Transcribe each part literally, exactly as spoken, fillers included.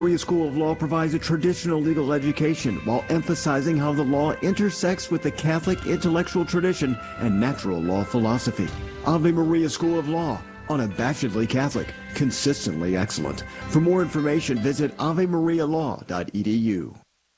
Maria School of Law provides a traditional legal education while emphasizing how the law intersects with the Catholic intellectual tradition and natural law philosophy. Ave Maria School of Law, unabashedly Catholic, consistently excellent. For more information, visit ave maria law dot e d u.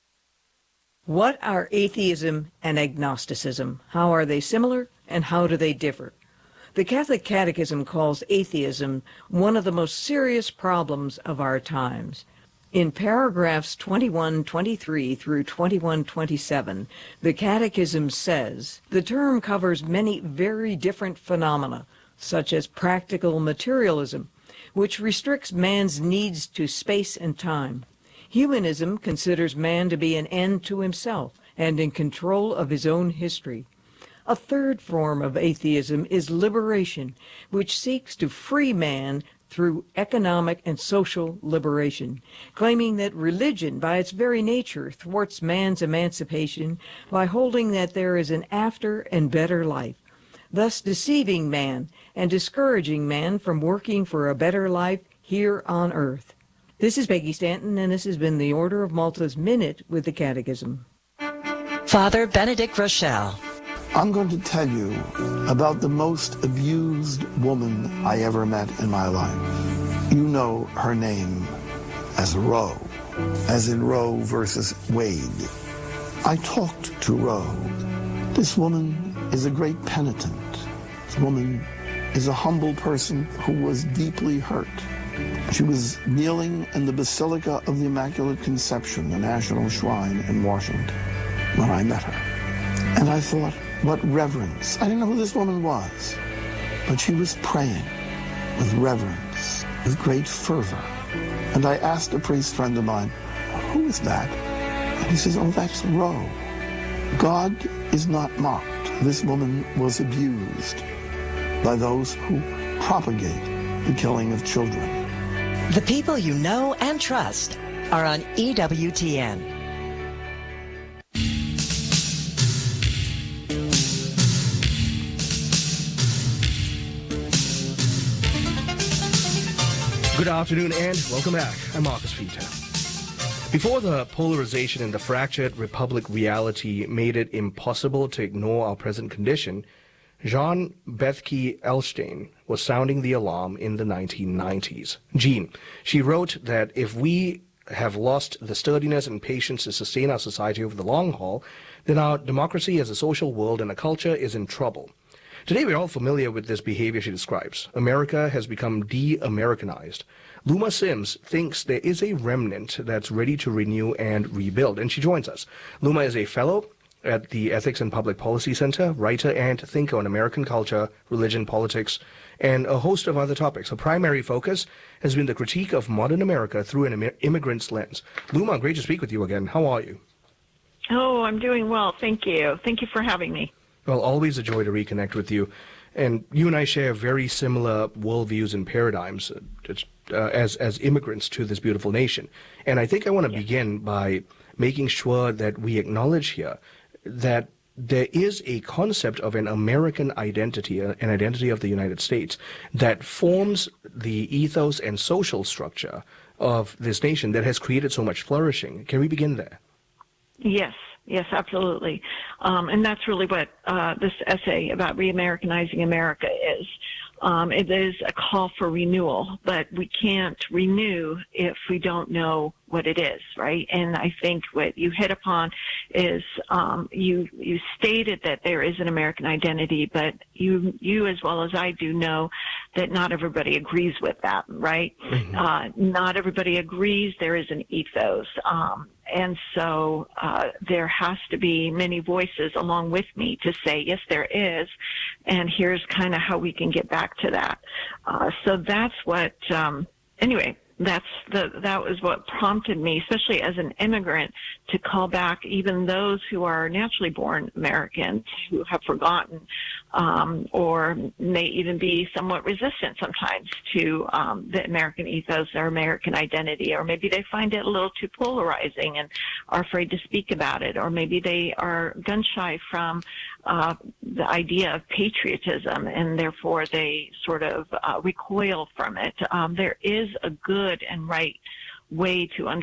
What are atheism and agnosticism? How are they similar and how do they differ? The Catholic Catechism calls atheism one of the most serious problems of our times. In paragraphs twenty-one twenty-three through twenty-one twenty-seven, the Catechism says, the term covers many very different phenomena, such as practical materialism, which restricts man's needs to space and time. Humanism considers man to be an end to himself and in control of his own history. A third form of atheism is liberation, which seeks to free man through economic and social liberation, claiming that religion, by its very nature, thwarts man's emancipation by holding that there is an after and better life, thus deceiving man and discouraging man from working for a better life here on earth. This is Peggy Stanton, and this has been the Order of Malta's Minute with the Catechism. Father Benedict Groeschel. I'm going to tell you about the most abused woman I ever met in my life. You know her name as Roe, as in Roe versus Wade. I talked to Roe. This woman is a great penitent. This woman is a humble person who was deeply hurt. She was kneeling in the Basilica of the Immaculate Conception, the National Shrine in Washington, when I met her. And I thought, what reverence. I didn't know who this woman was, but she was praying with reverence, with great fervor. And I asked a priest friend of mine, who is that? And he says, oh, that's Roe. God is not mocked. This woman was abused by those who propagate the killing of children. The people you know and trust are on E W T N. Good afternoon and welcome back. I'm Marcus Peter. Before the polarization and the fractured republic reality made it impossible to ignore our present condition, Jean Bethke Elshtain was sounding the alarm in the nineteen nineties. Jean, she wrote that if we have lost the sturdiness and patience to sustain our society over the long haul, then our democracy as a social world and a culture is in trouble. Today we're all familiar with this behavior she describes. America has become de-Americanized. Luma Sims thinks there is a remnant that's ready to renew and rebuild, and she joins us. Luma is a fellow at the Ethics and Public Policy Center, writer and thinker on American culture, religion, politics, and a host of other topics. Her primary focus has been the critique of modern America through an immigrant's lens. Luma, great to speak with you again. How are you? Oh, I'm doing well. Thank you. Thank you for having me. Well, always a joy to reconnect with you. And you and I share very similar worldviews and paradigms uh, uh, as, as immigrants to this beautiful nation. And I think I want to yeah. begin by making sure that we acknowledge here that there is a concept of an American identity, uh, an identity of the United States, that forms the ethos and social structure of this nation that has created so much flourishing. Can we begin there? Yes. Yes, absolutely. Um, and that's really what uh, this essay about re-Americanizing America is. Um, it is a call for renewal, but we can't renew if we don't know what it is, right? And I think what you hit upon is um, you you stated that there is an American identity, but you you as well as I do know that not everybody agrees with that, right? Mm-hmm. Uh, not everybody agrees. There is an ethos. Um, and so uh, there has to be many voices along with me to say, yes, there is, and here's kind of how we can get back to that. Uh, so that's what, um, anyway, that's the, that was what prompted me, especially as an immigrant, to call back even those who are naturally born Americans who have forgotten um, or may even be somewhat resistant sometimes to um, the American ethos or American identity, or maybe they find it a little too polarizing and are afraid to speak about it, or maybe they are gun-shy from uh, the idea of patriotism and therefore they sort of uh, recoil from it. Um, there is a good and right way to understand